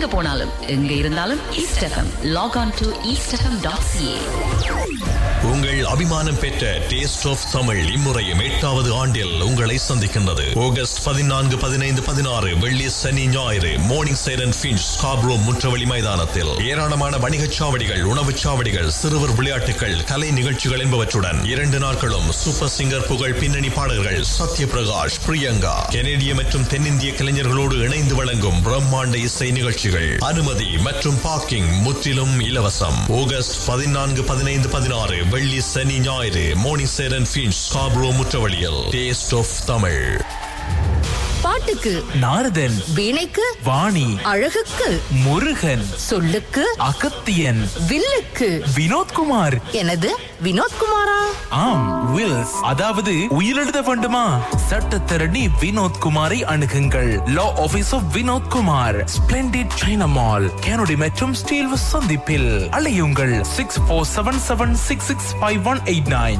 எங்க போனாலும் எங்க இருந்தாலும் east FM. Lock on to eastfm.ca. உங்கள் அபிமானம் பெற்ற டேஸ்ட் ஆஃப் தமிழ் இம்முறையும் 8வது ஆண்டில் உங்களை சந்திக்கின்றது. ஆகஸ்ட் 14, 15, 16 வெள்ளி சனி ஞாயிறு மார்னிங் சைரன் ஃபின்ச் ஸ்காப்ரோ முற்றவழி மைதானத்தில் ஏராளமான வணிகச் சாவடிகள், உணவுச் சாவடிகள், சிறுவர் விளையாட்டுகள், கலை நிகழ்ச்சிகள் என்பவற்றுடன் 2 நாட்களும் சூப்பர் சிங்கர் புகழ் பின்னணி பாடகர்கள் சத்ய பிரகாஷ், பிரியங்கா, கெனடிய மற்றும் தென்னிந்திய கலைஞர்களோடு இணைந்து வழங்கும் பிரம்மாண்ட இசை நிகழ்ச்சிகள். அனுமதி மற்றும் பார்க்கிங் முற்றிலும் இலவசம். ஆகஸ்ட் 14, 15, 16 வெள்ளி சனி ஞாயிறு morning Cheran Finch Scarborough முற்றவழியில் taste of Tamil. பாட்டுக்கு நாரதன், வீணைக்கு வாணி, அழகுக்கு முருகன், சொல்லுக்கு அகத்தியன், வில்லுக்கு வினோத்குமார். எனது வினோத்குமாரா? ஆம், வில்ஸ், அதாவது உயிரெழுத வேண்டுமா? சட்டத்தரணி வினோத்குமாரை அணுகுங்கள். லா office of Vinodkumar, splendid China mall, கேனடி மற்றும் ஸ்டீல் சந்திப்பில். அழையுங்கள் 6477665189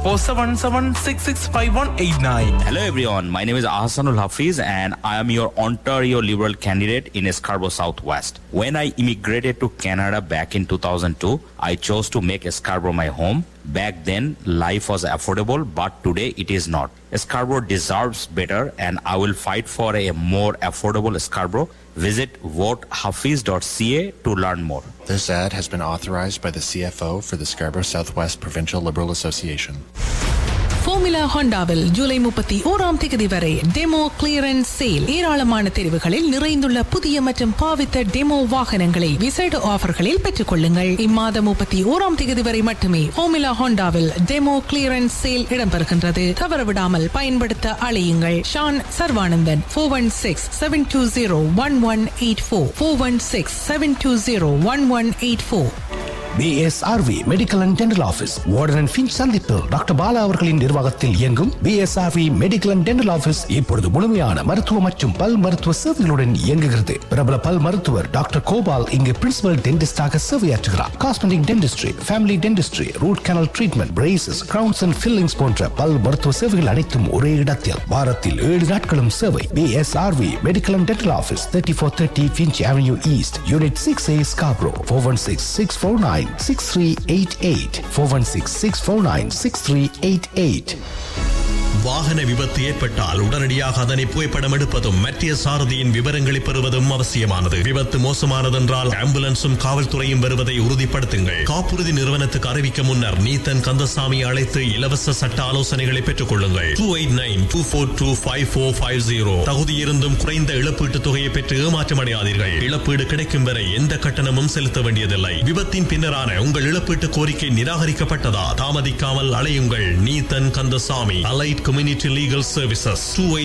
6477665189. Hello everyone, my name is Ahsanul Hafiz and I am your Ontario Liberal candidate in Scarborough Southwest. When I immigrated to Canada back in 2002, I chose to make Scarborough my home. Back then, life was affordable, but today it is not. Scarborough deserves better and I will fight for a more affordable Scarborough. Visit votehafiz.ca to learn more. This ad has been authorized by the CFO for the Scarborough Southwest Provincial Liberal Association. Formula ஹோண்டாவில் July 31 வரை demo clearance sale. ஏராளமான தெரிவுகளில் நிறைந்துள்ள புதிய மற்றும் பாவித்த demo வாகனங்களை விசேட ஆஃபர்களில் பெற்றுக் கொள்ளுங்கள். இம்மாதம் 31 வரை மட்டுமே ஃபார்முலா ஹோண்டாவில் டெமோ கிளியரன்ஸ் சேல் இடம்பெறுகின்றது. தவறவிடாமல் பயன்படுத்த அழையுங்கள். Shawn Sarvanandan 416-720-1184 416-720-1184. BSRV medical and dental office, warden and Finch சந்திப்பு. டாக்டர் பாலா அவர்களின் நிர்வாகத்தில் இயங்கும் BSRV medical and dental office இப்பொழுது முழுமையான மருத்துவ மற்றும் பல் மருத்துவ சேவைகளுடன் இயங்குகிறது. பிரபல பல் மருத்துவர் டாக்டர் கோபால் இங்கு principal டென்டிஸ்டாக சேவையாற்றுகிறார். Cosmetic dentistry, family dentistry, root canal treatment, braces, crowns and fillings போன்ற பல் மருத்துவ சேவைகள் அனைத்தும் ஒரே இடத்தில். வாரத்தில் 7 நாட்களும் சேவை. BSRV medical and dental office, 3430 Finch Avenue East, Unit 6A, Scarborough. 416-649-6388 416-649-6388. வாகன விபத்து ஏற்பட்டால் உடனடியாக அதனை புகைப்படம் எடுப்பதும் மற்ற சாரதியின் விவரங்களை பெறுவதும் அவசியமானது. விபத்து மோசமானதென்றால் ஆம்புலன்ஸும் காவல்துறையும் வருவதை உறுதிப்படுத்துங்கள். காப்புறுதி நிறுவனத்துக்கு அறிவிக்க முன்னர் நீத்தன் கந்தசாமி அழைத்து இலவச சட்ட ஆலோசனைகளை பெற்றுக் கொள்ளுங்கள். 2892425450. தகுதியிருந்தும் குறைந்த இழப்பீட்டுத் தொகையை பெற்று ஏமாற்றமடையாதீர்கள். இழப்பீடு கிடைக்கும் வரை எந்த கட்டணமும் செலுத்த வேண்டியதில்லை. விபத்தின் பின்னரான உங்கள் இழப்பீட்டு கோரிக்கை நிராகரிக்கப்பட்டதா? தாமதிக்காமல் அழையுங்கள். Neethan Kandasamy, allied Community Legal Services,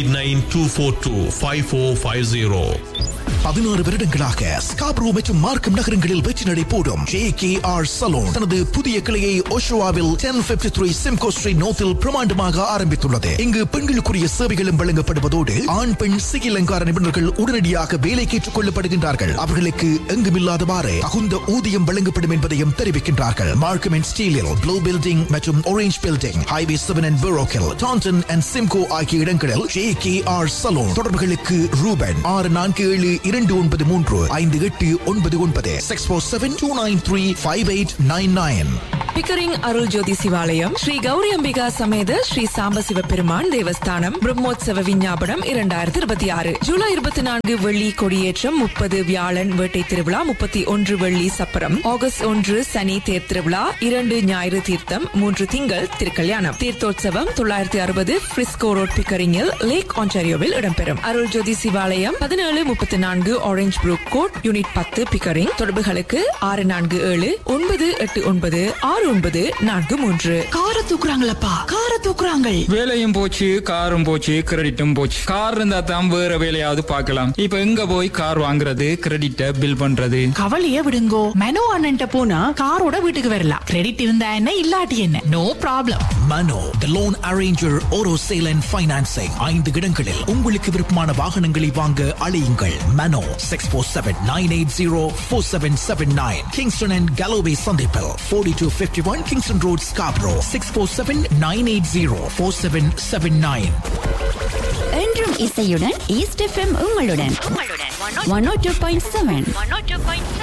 2892425450. 16 வருடங்களாக ஸ்காப்ரோ மற்றும் மார்க்கம் நகரங்களில் வெற்றி நடை போடும் JKR சலூன் தனது புதிய கிளையை ஓஷோவாவில் 1053 சிம்கோ ஸ்ட்ரீட் நோத்தில் பிரமாண்டமாக ஆரம்பித்துள்ளது. இங்கு பெண்களுக்குரிய சேவைகளும் வழங்கப்படுவதோடு ஆண் பெண் சிகை அலங்கார நிபுணர்கள் உடனடியாக வேலைக்கு ஏற்றுக் கொள்ளப்படுகின்றார்கள். அவர்களுக்கு எங்குமில்லாதவாறு தகுந்த ஊதியம் வழங்கப்படும் என்பதையும் தெரிவிக்கின்றார்கள். மார்க்கம் அண்ட் ஸ்டீலில் ப்ளூ பில்டிங் மற்றும் orange building, highway 7 and பெரோக்கில், Tandon and Simcoe ஆகிய இடங்களில் JKR சலூன். தொடர்புகளுக்கு ரூபன் 647-293-5899 647-293-5899. பிக்கரிங் அருள் ஜோதி சிவாலயம், ஸ்ரீ கௌரி அம்பிகா சமேத ஸ்ரீ சாம்பசிவ பெருமான் தேவஸ்தானம் பிரம்மோற்சவ விஞ்ஞாபனம் 2026. ஜூலை 24 வெள்ளி கொடியேற்றம், 30 வியாழன் வேட்டை திருவிழா, 31 வெள்ளி சப்பரம், ஆகஸ்ட் 1 சனி தேர் திருவிழா, 2 ஞாயிறு தீர்த்தம், 3 திங்கள் திருக்கல்யாணம். தீர்த்தோற்சவம் 960 பிரிஸ்கோ ரோட் பிக்கரிங்கில், லேக் ஆன்டாரியோவில் இடம்பெறும். அருள் ஜோதி சிவாலயம் 1734 orange Brook code, unit 10 Pickering. தொடர்புகளுக்கு 647-989-6943. காரை தூக்குறாங்களப்பா, காரை தூக்குறாங்க. வேலையும் போச்சு, காரும் போச்சு, கிரெடிட்டும் போச்சு. கார் இருந்தா தான் வேற வேலையாவது பார்க்கலாம். இப்ப எங்க போய் கார் வாங்குறது, கிரெடிட்ட பில் பண்றது? கவலைய விடுங்கோ. மெனோ அண்ணன்ட்ட போனா காரோட வீட்டுக்கு வரலாம். கிரெடிட் இருந்தா என்ன, இல்லாட்டி என்ன, no problem. Mano the loan arranger, auto sale and financing. 5 இடங்களில் உங்களுக்கு விருப்பமான வாகனங்களை வாங்க அழையுங்கள். மனோ 647-980-4779 கிங்ஸ்டன் அண்ட் கலோவே சந்திப்பில், 4251 கிங்ஸ்டன் ரோட், ஸ்காப்ரோ. 647-980-4779. என்றும் இசையுடன் ஈஸ்ட் எஃப்எம் உங்களுடன். 102.7